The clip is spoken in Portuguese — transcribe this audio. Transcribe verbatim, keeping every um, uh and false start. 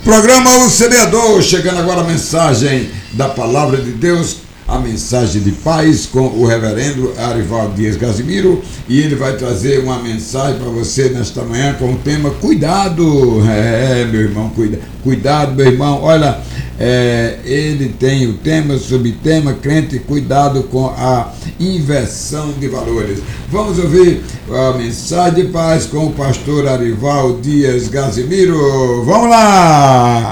Programa O Semeador, chegando agora a mensagem da Palavra de Deus, a mensagem de paz com o reverendo Arivaldo Dias Casimiro, e ele vai trazer uma mensagem para você nesta manhã com o tema cuidado. É, meu irmão, cuida, cuidado, meu irmão. Olha, é, ele tem o tema, o subtema, crente, cuidado com a inversão de valores. Vamos ouvir a mensagem de paz com o pastor Arivaldo Dias Casimiro. Vamos lá!